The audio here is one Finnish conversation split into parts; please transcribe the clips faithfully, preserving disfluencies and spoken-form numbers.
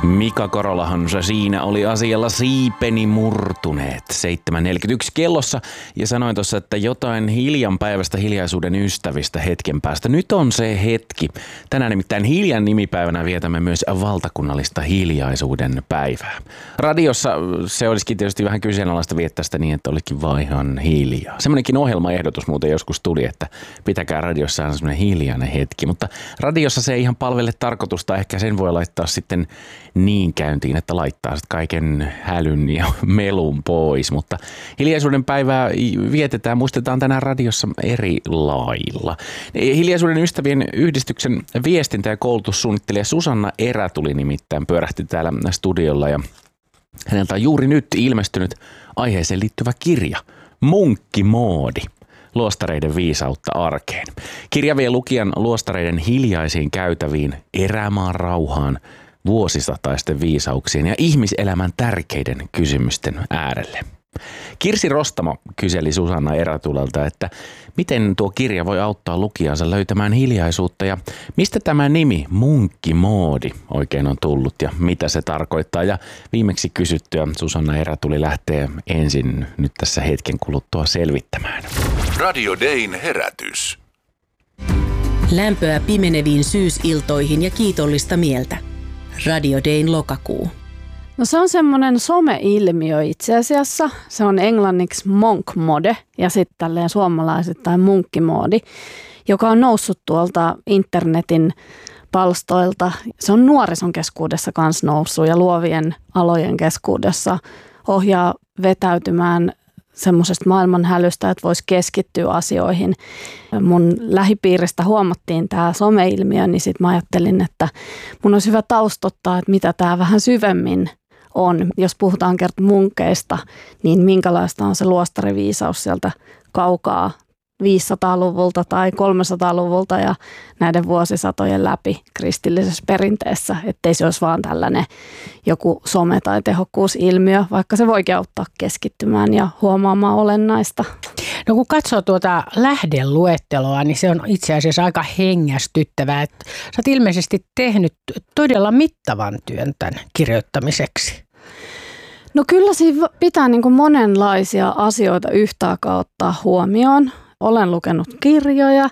Mika Korolahan se siinä oli asialla siipeni murtuneet seitsemän neljäkymmentäyksi kellossa ja sanoin tuossa, että jotain hiljan päivästä hiljaisuuden ystävistä hetken päästä. Nyt on se hetki. Tänään nimittäin hiljan nimipäivänä vietämme myös valtakunnallista hiljaisuuden päivää. Radiossa se olisikin tietysti vähän kyseenalaista viettää sitä niin, että olikin vaan ihan hiljaa. Semmoinenkin ohjelmaehdotus muuten joskus tuli, että pitäkää radiossa aina semmoinen hiljainen hetki, mutta radiossa se ei ihan palvele tarkoitusta. Ehkä sen voi laittaa sitten niin käyntiin, että laittaa sitten kaiken hälyn ja melun pois, mutta hiljaisuuden päivää vietetään, muistetaan tänään radiossa eri lailla. Hiljaisuuden ystävien yhdistyksen viestintä- ja koulutussuunnittelija Susanna Erätuli nimittäin pyörähti täällä studiolla ja häneltä on juuri nyt ilmestynyt aiheeseen liittyvä kirja, Munkkimoodi. Luostareiden viisautta arkeen. Kirja vie lukijan luostareiden hiljaisiin käytäviin, erämaan rauhaan, vuosisataisten viisauksien ja ihmiselämän tärkeiden kysymysten äärelle. Kirsi Rostamo kyseli Susanna Erätulelta, että miten tuo kirja voi auttaa lukijansa löytämään hiljaisuutta ja mistä tämä nimi Munkkimoodi oikein on tullut ja mitä se tarkoittaa. Ja viimeksi kysyttyä Susanna Erätuli lähtee ensin nyt tässä hetken kuluttua selvittämään. Radio Dayn herätys. Lämpöä pimeneviin syysiltoihin ja kiitollista mieltä. Radio Dayn lokakuu. No se on semmoinen some-ilmiö itse asiassa. Se on englanniksi monk mode ja sitten tälleen suomalaisittain munkkimoodi, joka on noussut tuolta internetin palstoilta. Se on nuorison keskuudessa kanssa noussut ja luovien alojen keskuudessa ohjaa vetäytymään semmoisesta maailman hälystä, että voisi keskittyä asioihin. Mun lähipiiristä huomattiin tämä some-ilmiö, niin sitten mä ajattelin, että mun olisi hyvä taustottaa, että mitä tämä vähän syvemmin on. Jos puhutaan kerta munkeista, niin minkälaista on se luostariviisaus sieltä kaukaa viisisataaluvulta tai kolmesataaluvulta ja näiden vuosisatojen läpi kristillisessä perinteessä, ettei se olisi vaan tällainen joku some- tai tehokkuusilmiö, vaikka se voikin auttaa keskittymään ja huomaamaan olennaista. No kun katsoo tuota lähdeluetteloa, niin se on itse asiassa aika hengästyttävää. Että sä oot ilmeisesti tehnyt todella mittavan työn tämän kirjoittamiseksi. No kyllä siinä pitää niin kuin monenlaisia asioita yhtä aikaa ottaa huomioon. Olen lukenut kirjoja,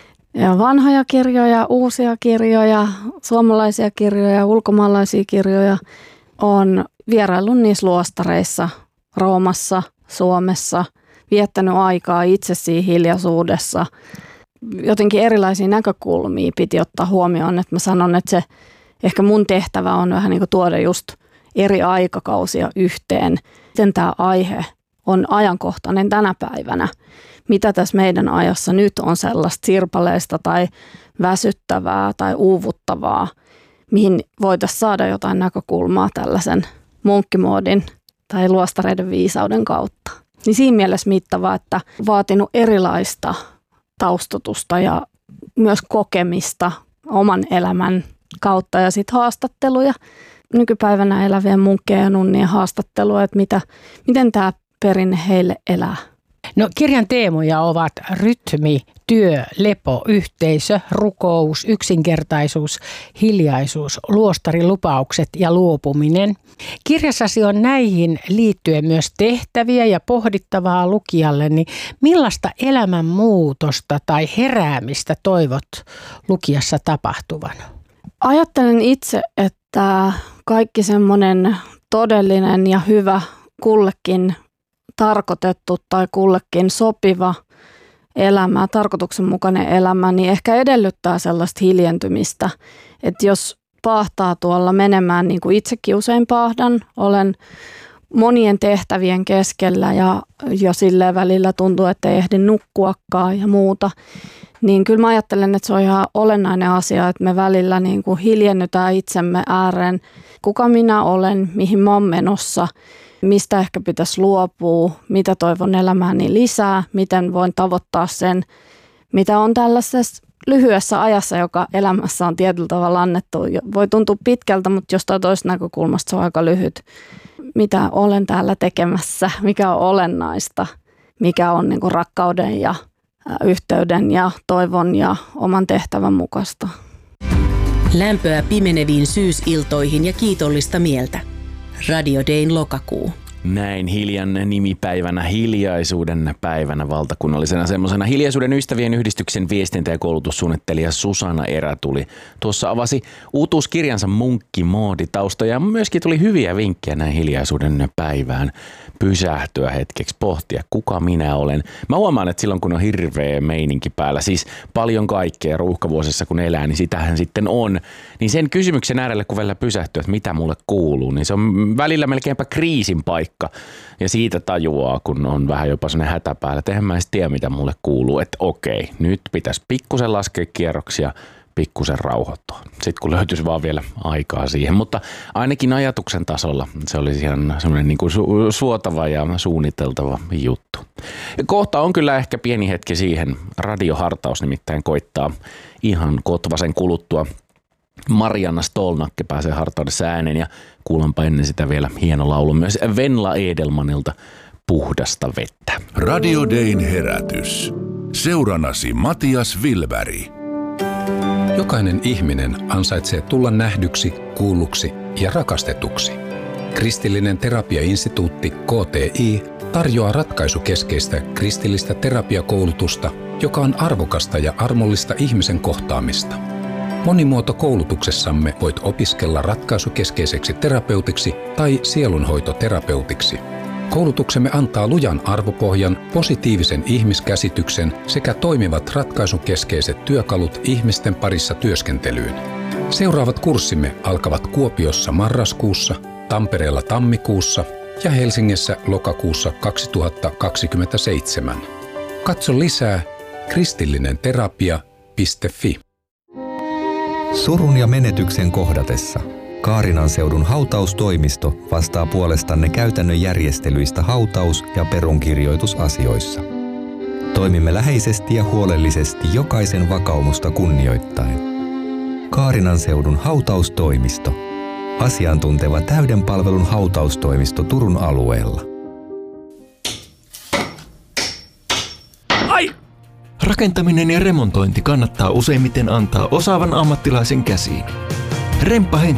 ja vanhoja kirjoja, uusia kirjoja, suomalaisia kirjoja, ulkomaalaisia kirjoja. Olen vieraillut niissä luostareissa, Roomassa, Suomessa, viettänyt aikaa itse siinä hiljaisuudessa. Jotenkin erilaisia näkökulmia piti ottaa huomioon, että mä sanon, että se ehkä mun tehtävä on vähän niin kuin tuoda just eri aikakausia yhteen. Miten tämä aihe on ajankohtainen tänä päivänä? Mitä tässä meidän ajassa nyt on sellaista sirpaleista tai väsyttävää tai uuvuttavaa, mihin voitaisiin saada jotain näkökulmaa tällaisen munkkimoodin tai luostareiden viisauden kautta. Niin siinä mielessä mittavaa, että vaatinut erilaista taustotusta ja myös kokemista oman elämän kautta ja sitten haastatteluja. Nykypäivänä elävien munkkien ja nunnien haastattelua, että mitä, miten tämä perinne heille elää. No kirjan teemoja ovat rytmi, työ, lepo, yhteisö, rukous, yksinkertaisuus, hiljaisuus, luostarilupaukset ja luopuminen. Kirjassasi on näihin liittyen myös tehtäviä ja pohdittavaa lukijalle, niin millaista elämänmuutosta tai heräämistä toivot lukijassa tapahtuvan? Ajattelen itse, että kaikki semmoinen todellinen ja hyvä kullekin tarkoitettu tai kullekin sopiva elämä, tarkoituksenmukainen elämä, niin ehkä edellyttää sellaista hiljentymistä. Että jos paahtaa tuolla menemään, niin kuin itsekin usein paahdan, olen monien tehtävien keskellä ja jo silleen välillä tuntuu, että ei ehdi nukkuakaan ja muuta, niin kyllä mä ajattelen, että se on ihan olennainen asia, että me välillä niin kuin hiljennytään itsemme ääreen, kuka minä olen, mihin mä oon menossa, mistä ehkä pitäisi luopua, mitä toivon elämääni lisää, miten voin tavoittaa sen, mitä on tällaisessa lyhyessä ajassa, joka elämässä on tietyllä tavalla annettu. Voi tuntua pitkältä, mutta jostain toisesta näkökulmasta se on aika lyhyt. Mitä olen täällä tekemässä, mikä on olennaista, mikä on niin kuin rakkauden ja yhteyden ja toivon ja oman tehtävän mukaista. Lämpöä pimeneviin syysiltoihin ja kiitollista mieltä. Radio Dayn lokakuu. Näin hiljan nimipäivänä, hiljaisuuden päivänä valtakunnallisena semmoisena hiljaisuuden ystävien yhdistyksen viestintä- ja koulutussuunnittelija Susanna Erätuli tuossa avasi uutuuskirjansa Munkkimoodi-tausta ja myöskin tuli hyviä vinkkejä näin hiljaisuuden päivään pysähtyä hetkeksi, pohtia kuka minä olen. Mä huomaan, että silloin kun on hirveä meininki päällä, siis paljon kaikkea ruuhkavuosissa kun elää, niin sitähän sitten on. Niin sen kysymyksen äärelle kun välillä pysähtyy, että mitä mulle kuuluu, niin se on välillä melkeinpä kriisin paikka. Ja siitä tajuaa, kun on vähän jopa sellainen hätä päällä, että eihän mä edes tiedä, mitä mulle kuuluu. Että okei, nyt pitäisi pikkusen laskea kierroksia, pikkusen rauhoittua. Sitten kun löytyisi vaan vielä aikaa siihen. Mutta ainakin ajatuksen tasolla se olisi ihan semmoinen niin kuin su- suotava ja suunniteltava juttu. Ja kohta on kyllä ehkä pieni hetki siihen. Radiohartaus nimittäin koittaa ihan kotvasen kuluttua. Marianna Stolnakke pääsee hartaudessa ääneen ja kuulempa ennen sitä vielä hieno laulu myös Venla Edelmanilta Puhdasta vettä. Radio Dayn herätys. Seurannasi Matias Vilberg. Jokainen ihminen ansaitsee tulla nähdyksi, kuulluksi ja rakastetuksi. Kristillinen terapiainstituutti K T I tarjoaa ratkaisukeskeistä kristillistä terapiakoulutusta, joka on arvokasta ja armollista ihmisen kohtaamista. Monimuotokoulutuksessamme voit opiskella ratkaisukeskeiseksi terapeutiksi tai sielunhoitoterapeutiksi. Koulutuksemme antaa lujan arvopohjan, positiivisen ihmiskäsityksen sekä toimivat ratkaisukeskeiset työkalut ihmisten parissa työskentelyyn. Seuraavat kurssimme alkavat Kuopiossa marraskuussa, Tampereella tammikuussa ja Helsingissä lokakuussa kaksituhattakaksikymmentäseitsemän. Katso lisää kristillinenterapia piste fi. Surun ja menetyksen kohdatessa Kaarinanseudun hautaustoimisto vastaa puolestanne käytännön järjestelyistä hautaus- ja perunkirjoitusasioissa. Toimimme läheisesti ja huolellisesti jokaisen vakaumusta kunnioittaen. Kaarinanseudun hautaustoimisto. Asiantunteva täyden palvelun hautaustoimisto Turun alueella. Ai! Rakentaminen ja remontointi kannattaa useimmiten antaa osaavan ammattilaisen käsiin. Remppa